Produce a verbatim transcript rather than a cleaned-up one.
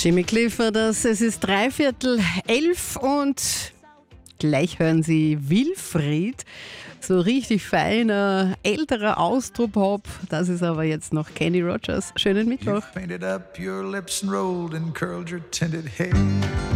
Jimmy Clifford, das, es ist dreiviertel elf und gleich hören Sie Wilfried. So richtig feiner, älterer Austropop. Das ist aber jetzt noch Kenny Rogers. Schönen Mittwoch. You've painted up your lips and rolled and curled your tinted hair.